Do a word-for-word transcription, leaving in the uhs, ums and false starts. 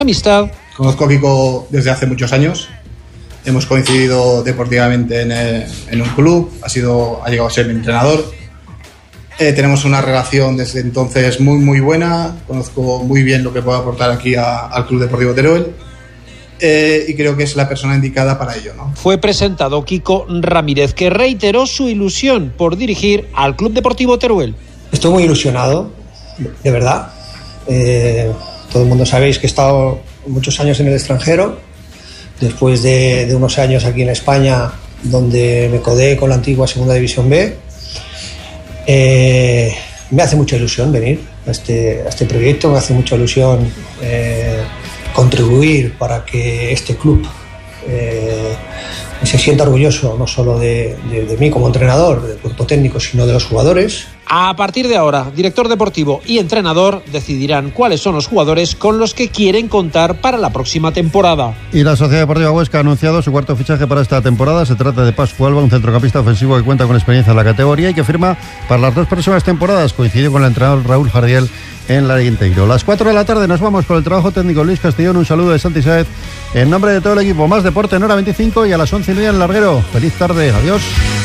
amistad. Conozco a Kiko desde hace muchos años. Hemos coincidido deportivamente en, eh, en un club. Ha sido, ha llegado a ser mi entrenador. Eh, tenemos una relación desde entonces muy muy buena. Conozco muy bien lo que puedo aportar aquí a, al Club Deportivo Teruel. Eh, y creo que es la persona indicada para ello, ¿no? Fue presentado Kiko Ramírez, que reiteró su ilusión por dirigir al Club Deportivo Teruel. Estoy muy ilusionado, de verdad. Eh, todo el mundo sabéis que he estado muchos años en el extranjero, después de, de unos años aquí en España, donde me codeé con la antigua Segunda División B. Eh, me hace mucha ilusión venir a este, a este proyecto, me hace mucha ilusión eh, contribuir para que este club eh, se sienta orgulloso no solo de, de, de mí como entrenador, del cuerpo técnico, sino de los jugadores. A partir de ahora, director deportivo y entrenador decidirán cuáles son los jugadores con los que quieren contar para la próxima temporada. Y la Sociedad Deportiva Huesca ha anunciado su cuarto fichaje para esta temporada. Se trata de Pascu Alba, un centrocampista ofensivo que cuenta con experiencia en la categoría y que firma para las dos próximas temporadas. Coincidió con el entrenador Raúl Jardiel en la Inteiro. Las cuatro de la tarde nos vamos con el trabajo técnico Luis Castellón. Un saludo de Santi Sáez en nombre de todo el equipo. Más deporte en hora veinticinco y a las once y media en el larguero. Feliz tarde, adiós.